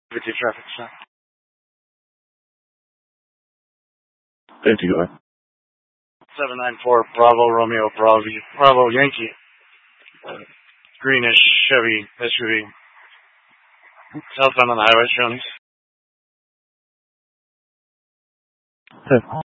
50 traffic stop. 50, go ahead. 794 Bravo Romeo Bravo Yankee. Greenish Chevy SUV. Southbound on the highway, showing.